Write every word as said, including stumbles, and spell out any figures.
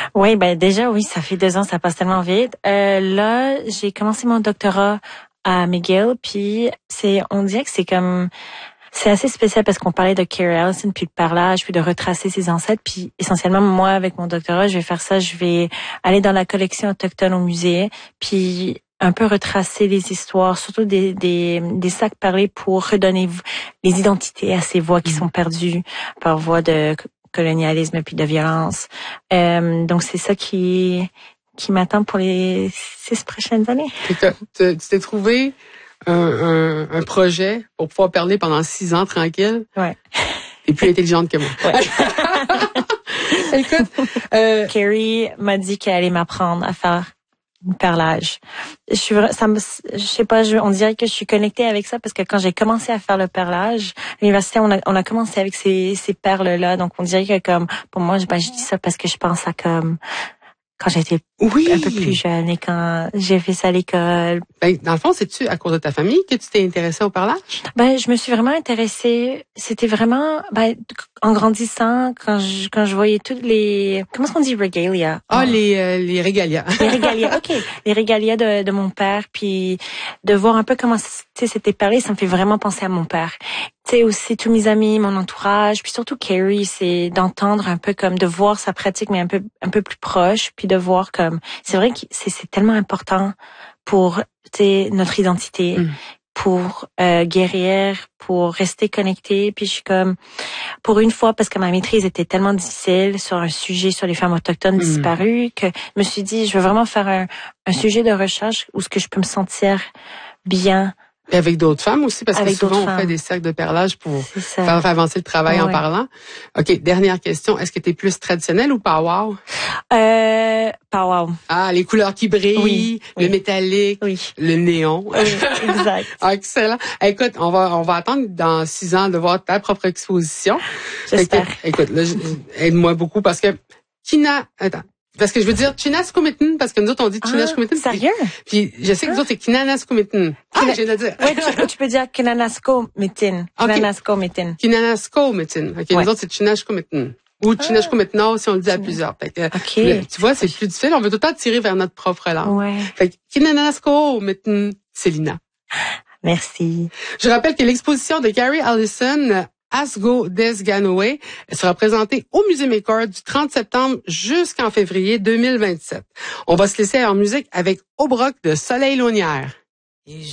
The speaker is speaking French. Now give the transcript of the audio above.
Oui, ben déjà, oui, ça fait deux ans, ça passe tellement vite. Euh, là, j'ai commencé mon doctorat à McGill, puis c'est, on dirait que c'est comme, c'est assez spécial parce qu'on parlait de Carrie Allison, puis de parlage, puis de retracer ses ancêtres, puis essentiellement, moi, avec mon doctorat, je vais faire ça, je vais aller dans la collection autochtone au musée, puis un peu retracer les histoires, surtout des, des, des sacs parlés pour redonner les identités à ces voix qui sont perdues par voie de colonialisme puis de violence. Euh, donc, c'est ça qui qui m'attend pour les six prochaines années. Tu t'es trouvé un, un, un projet pour pouvoir parler pendant six ans tranquille? Ouais. T'es plus intelligente que moi. Ouais. Écoute, euh, Carrie m'a dit qu'elle allait m'apprendre à faire une perlage. Je suis, ça me, je sais pas, je, on dirait que je suis connectée avec ça parce que quand j'ai commencé à faire le perlage, à l'université, on a, on a commencé avec ces, ces perles-là. Donc, on dirait que comme, pour moi, ben, je dis ça parce que je pense à comme, quand j'étais oui. un peu plus jeune et quand j'ai fait ça à l'école. Ben, dans le fond, c'est-tu à cause de ta famille que tu t'es intéressée au parlage? Ben, je me suis vraiment intéressée. C'était vraiment, ben, en grandissant, quand je, quand je voyais toutes les, comment est-ce qu'on dit regalia? Ah, oh. les, euh, les régalias. Les régalias, ok. Les régalias de, de mon père, puis de voir un peu comment, tu sais, c'était parlé, ça me fait vraiment penser à mon père. Tu sais, aussi tous mes amis, mon entourage, puis surtout Carrie, c'est d'entendre un peu comme, de voir sa pratique, mais un peu, un peu plus proche, puis de voir comme, c'est vrai que c'est, c'est tellement important pour, tu sais, notre identité. Mm. Pour euh, guérir, pour rester connecté. Puis je suis comme, pour une fois, parce que ma maîtrise était tellement difficile sur un sujet sur les femmes autochtones mmh. disparues, que je me suis dit, je veux vraiment faire un, un sujet de recherche où ce que je peux me sentir bien. Et avec d'autres femmes aussi, parce avec que souvent on femmes. fait des cercles de perlage pour faire avancer le travail ouais. en parlant. OK, dernière question. Est-ce que tu es plus traditionnelle ou pow-wow? Euh, pow-wow. Ah, les couleurs qui brillent, oui, le oui. métallique, oui. le néon. Oui, exact. Excellent. Écoute, on va on va attendre dans six ans de voir ta propre exposition. J'espère. Écoute, là, aide-moi beaucoup parce que Kina... Attends. Parce que je veux dire Chinascomitin, parce que nous autres, on dit Chinascomitin. Ah, sérieux? Puis, je sais que vous autres, c'est Kinanascomitin. Ah, Kina... je viens de dire. Oui, tu, tu peux dire Kinanascomitin. Kinanascomitin. Kinanascomitin. OK, ouais. Nous autres, c'est Chinascomitin. Ou ah. Chinascomitin, si on le dit à plusieurs. Fait que, okay. Tu vois, c'est plus difficile. On veut tout le temps tirer vers notre propre langue. Ouais. Fait que Kinanascomitin, Célina. Merci. Je rappelle que l'exposition de Carrie Allison, Asgo Des Ganoway, sera présentée au Musée McCord du trente septembre jusqu'en février deux mille vingt-sept. On va se laisser en musique avec Au Broc de Soleil Launière.